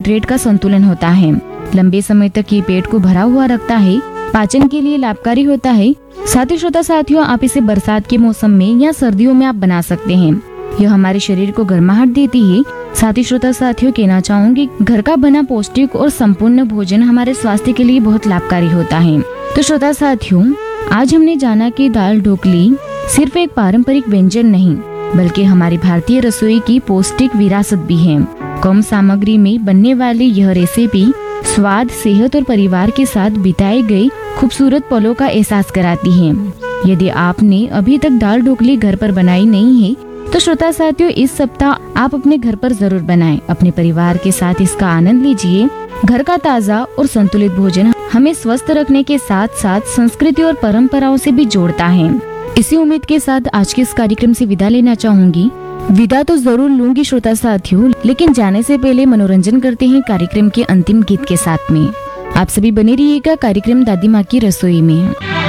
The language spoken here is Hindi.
कार्बोहाइड्रेट का संतुलन होता है। लंबे समय तक ये पेट को भरा हुआ रखता है, पाचन के लिए लाभकारी होता है। साथ ही श्रोता साथियों, आप इसे बरसात के मौसम में या सर्दियों में आप बना सकते हैं। यह हमारे शरीर को गर्माहट देती है। साथ ही श्रोता साथियों, कहना चाहूंगी, घर का बना पौष्टिक और संपूर्ण भोजन हमारे स्वास्थ्य के लिए बहुत लाभकारी होता है। तो श्रोता साथियों, आज हमने जाना कि दाल ढोकली सिर्फ एक पारंपरिक व्यंजन नहीं, बल्कि हमारी भारतीय रसोई की पौष्टिक विरासत भी है। कम सामग्री में बनने वाली यह रेसिपी स्वाद, सेहत और परिवार के साथ बिताए गए खूबसूरत पलों का एहसास कराती है। यदि आपने अभी तक दाल ढोकली घर पर बनाई नहीं है, तो श्रोता साथियों, इस सप्ताह आप अपने घर पर जरूर बनाएं। अपने परिवार के साथ इसका आनंद लीजिए। घर का ताज़ा और संतुलित भोजन हमें स्वस्थ रखने के साथ साथ संस्कृति और परंपराओं से भी जोड़ता है। इसी उम्मीद के साथ आज के इस कार्यक्रम से विदा लेना चाहूंगी। विदा तो जरूर लूंगी श्रोता साथियों, लेकिन जाने से पहले मनोरंजन करते हैं कार्यक्रम के अंतिम गीत के साथ में। आप सभी बने रहिएगा कार्यक्रम दादी माँ की रसोई में।